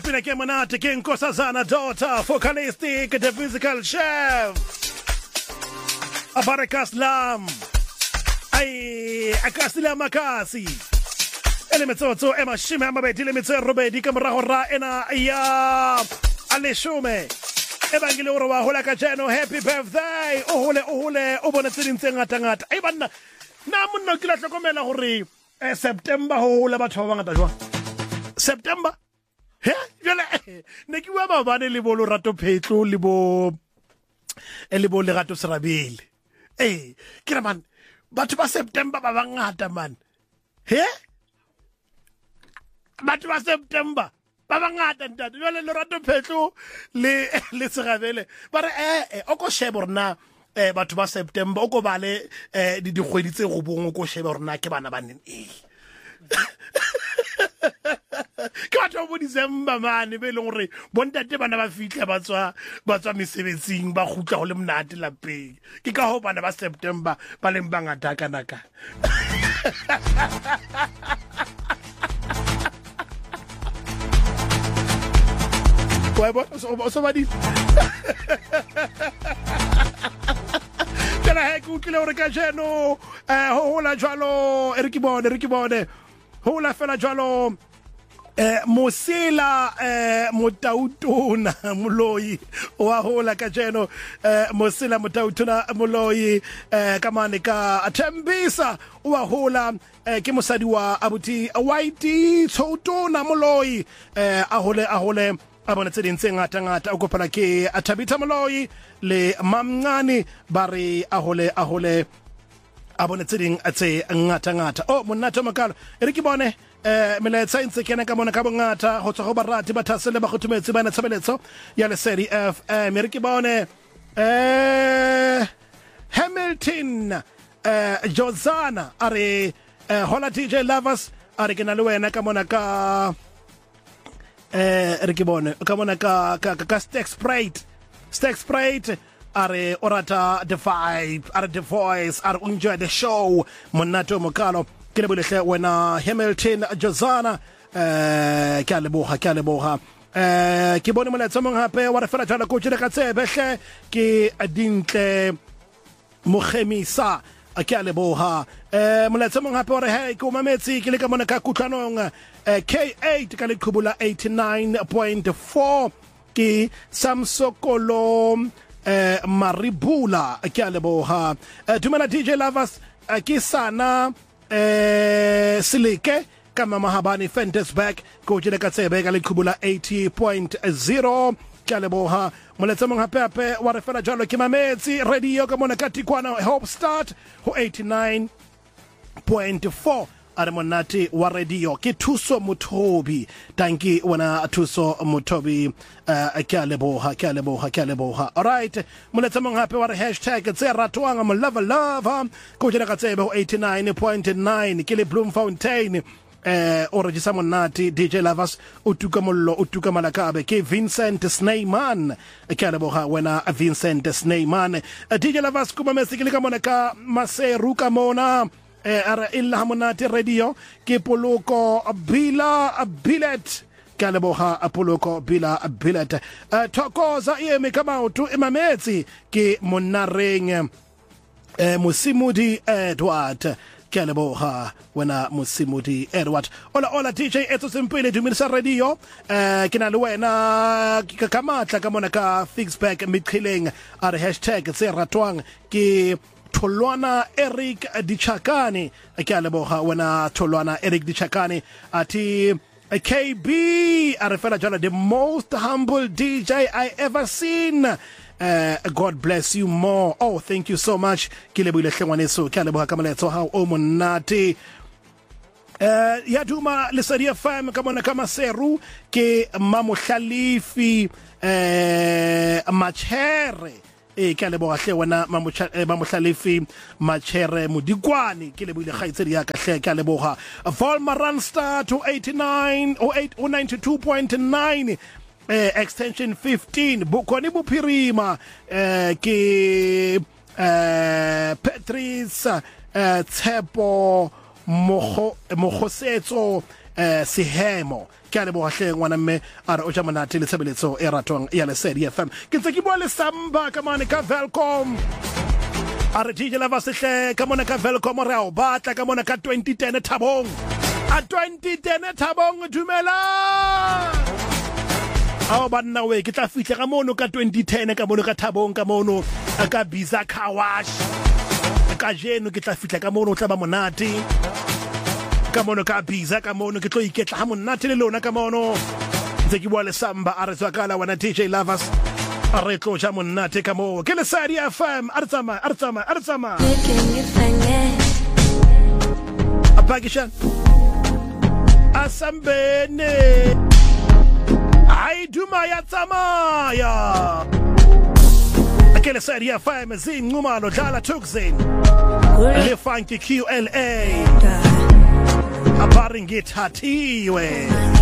pina ke monate ke Nkosazana daughter, vocalistic, the physical chef. Abarakas lam. Ay, akasila makasi. Elemetsotso emashime amabedi lemetso robedi ka morago ra ena ya aleshume. Ebangile o wa hola ka jeno, happy birthday. O hole o bona tsedintse ngata. Ai banna na monno ke la tlhokomela gore September ho hola batho ba ngata jwa. September he jole ne ke bua ba bane le bo Lorato Phetlo le bo Lerato Serabele ke re man batho ba September ba bangata man he batho ba September ba bangata ntate jole Lorato Phetlo le Serabele ba re o ko sheba rena batho ba September o ko bale di kgwedi tse go bong o ko sheba rena ke bana ba neng ke batho bo December mane be leng gore bontate bana ba fitla ba tswa mesebetsing ba gutla go le mnate lapeng ke ka ho bana ba September ba leng bangata kana ka so ba di tela he ku tlile gore ka jeno hola jwalo re ke bone hola fela jwalo Mosela Motautona Moloi wa hola ka jeno Mosela Motautona Moloi ka mane ka Thembisa wa hola ke mosadi wa abuti Whitey Tshotona Moloi a hole a bona tseding tse ngata o kopana ke Thabita Moloi le Mamncane ba re a hole a bona tseding tse ngata o monnato makalo re ke bone melaetsa ntse kena ka mona ka bongata go tswa go barati ba thasele ba go tumetse bana tshebeletso ya Lesedi FM re ke bone Hamilton Josana are hola DJ Lovers are ke na le wena ka mona ka re ke bone ka mona ka Stack Sprite are orata the vibe are the voice are enjoy the show monnato mokalo ke le bolehle wena Hamilton Josana ke a leboga ke bone moletso mong hape wa re fela jana go tshela ka tsebehle ke Dintle Mogemisa ke a leboga moletso mong hape wa re hey ke mametsi ke le ka mona ka kutlwanong K8 ka le khubula 89.4 ke Samsokolo Maribula ke a leboga dumela DJ Lovers ke Sana Silike kama mahabani Fantasback go jele ka tsebe ka le khubula 80.0 ke a leboga moletsa mong hape wa re fela jalo ke mametsi radio ka mona ka Tikwana Hope Start ho 89.4 are monate wa radio ke Thuso Mothobi tanki wona Thuso Mothobi ke a leboga all right moletsa mong hape wa re hashtag tse ratwang mo love go jela ka tsebe ho 89.9 ke le Bloemfontein o re jisa monate DJ Lovers o tuka mollo o tuka malakabe ke Vincent Sneyman ke a leboga wena Vincent Sneyman DJ Lovers kuma mesikile ka mona ka Maseru ka mona ara illa monate radio ke Poloko Bila Billet ke leboga Poloko Bila Billet thokoza eme ka maoto emametsi ke Monareng Mosimudi Edward ke leboga wena Mosimudi Edward ola DJ etso sempele dumisa radio ke na le wena ka matla ka mona ka Fixback Miqhileng are hashtag tse ratwang ke Tholwana Eric Dichakane ke a leboga wena Tholwana Eric Dichakane ati KB are fela jana the most humble DJ I ever seen God bless you more. Oh, thank you so much ke leboile hlengwaneso ke a leboga ka moletso ha o monate ya duma Lesedi FM ka mona ka Maseru ke Mamohlalifi Machere ke a leboga hle wena Mamohlalifi Machere Modikwani ke leboile kgaitsedi ya ka hle ke a leboga Volma Randstad to 89 or 92.9 extension 15 Bokoni Bophirima ke Patrice Tshepo Mogosetso sehemo ke a leboga hle ngwana mme a re o ja monate le tshebeletso e ratwang ya Lesedi FM ke ntse ke bua le Samba ka mane ka Velcom a re DJ Lava sehle ka mona ka Velcom re a o batla ka mona ka 2010 Thabong a 2010 Thabong dumela ao banna we ke tla fihla ka mono ka 2010 ka mono ka Thabong ka mono ka Biza Car Wash ka jeno ke tla fihla ka mono o tla ba monate ka mono ka Biza ka mono ke tlo iketla ha monate le lona ka mono ntse ke bua le Samba a re tswakala wana DJ Lovers a re tlo ja monate ka mo ke Lesedi FM a re tsama Pakistan Asambene ai duma ya tsamaya ke Lesedi FM zinqumalo dlala Tuxin le funky QLA aparingithathiwe